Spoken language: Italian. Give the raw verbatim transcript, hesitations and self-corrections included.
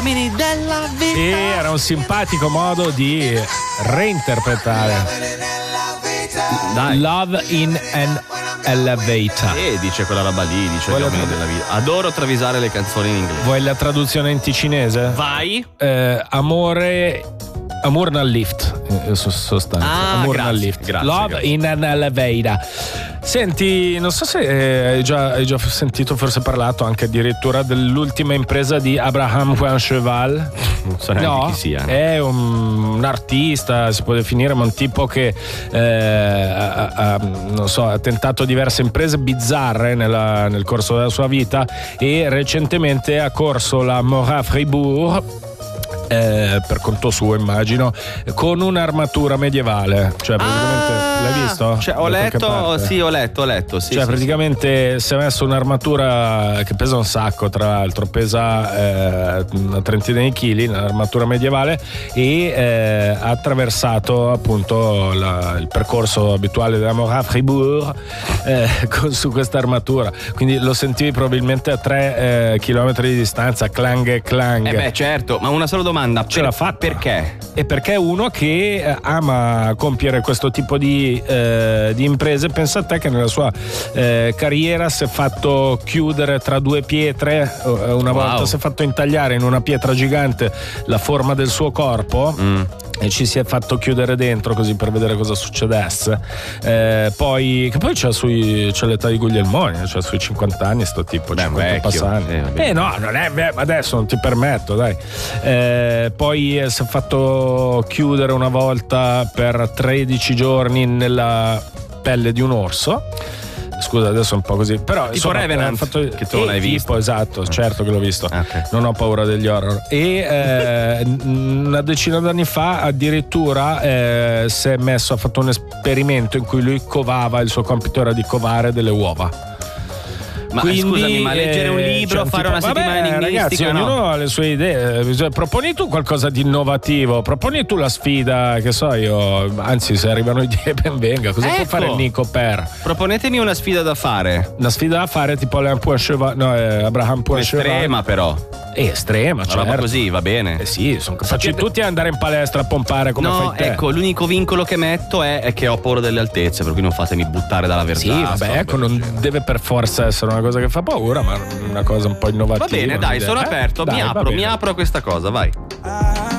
uomini della vita. E era un simpatico modo di reinterpretare Dai. Love in an Elevator. E dice quella roba lì, dice Quella gli uomini tra- della vita. Adoro travisare le canzoni in inglese. Vuoi la traduzione in ticinese? Vai. Eh, amore Amor nel lift, in sostanza. Ah, Amor grazie, nel lift. grazie, Love grazie. in an elevator. Senti, non so se eh, hai, già, hai già sentito, forse parlato anche addirittura dell'ultima impresa di Abraham Poincheval. Non so neanche No, chi sia. è un, un artista, si può definire, ma un tipo che eh, ha, ha- non so, ha tentato diverse imprese bizzarre nella- nel corso della sua vita e recentemente ha corso la Morat Fribourg. Eh, per conto suo, immagino, con un'armatura medievale. Cioè, praticamente, Ah, l'hai visto? Cioè, ho Da qualche letto, parte? sì, ho letto, ho letto. Sì, Cioè, sì, praticamente si è messo un'armatura che pesa un sacco, tra l'altro, pesa eh, una trentina di chili, un'armatura medievale, e eh, ha attraversato appunto la- il percorso abituale della Morat Fribourg eh, con, su questa armatura. Quindi lo sentivi probabilmente a tre eh, chilometri di distanza, clang e clang. sì. Eh beh, certo, ma una sola domanda. Ce per- l'ha fatta. Perché? E perché è uno che eh, ama compiere questo tipo di, eh, di imprese. Pensa a te che nella sua eh, carriera si è fatto chiudere tra due pietre, eh, una Wow. volta si è fatto intagliare in una pietra gigante la forma del suo corpo. Mm. E ci si è fatto chiudere dentro così per vedere cosa succedesse. Eh, poi, che poi c'è, sui, c'è l'età di Guglielmoni, cioè sui cinquanta anni sto tipo, Beh, cinquanta vecchio. passanti. Eh, vabbè. Eh no, non è beh, adesso non ti permetto, dai. Eh, poi eh, si è fatto chiudere una volta per tredici giorni nella pelle di un orso. Scusa, adesso è un po' così. Però Tipo insomma, Revenant, ha fatto... che tu non eh, hai tipo, visto. esatto, certo che l'ho visto. Ah, ok. Non ho paura degli horror. E eh, n- una decina d'anni fa addirittura eh, si è messo, ha fatto un esperimento in cui lui covava, il suo compito era di covare delle uova. Ma Quindi, scusami, ma leggere un eh, libro, cioè, fare tipo, una settimana vabbè, enigmistica, ragazzi, no? ognuno ha le sue idee. Cioè, proponi tu qualcosa di innovativo, proponi tu la sfida, che so io, anzi se arrivano idee ben venga. Cosa può Ecco. fare Nico per? Proponetemi una sfida da fare. Una sfida da fare tipo Alain Poincheval, no, eh, Abraham Poincheval. Estrema, però. È estrema, Una certo. roba così, va bene. Eh sì, sono capaci Sapete- tutti ad andare in palestra a pompare come No, fai te. ecco, l'unico vincolo che metto è, è che ho paura delle altezze, per cui non fatemi buttare dalla verità. Sì, vabbè, ecco, non deve per forza essere una cosa che fa paura, ma una cosa un po' innovativa. Va bene, dai, un'idea. sono Eh? aperto, Dai, mi va apro, bene. mi apro a questa cosa, vai. I